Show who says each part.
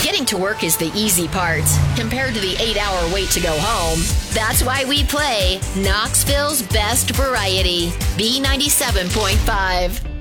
Speaker 1: Getting to work is the easy part compared to the 8-hour wait to go home. That's why we play Knoxville's best variety, B97.5.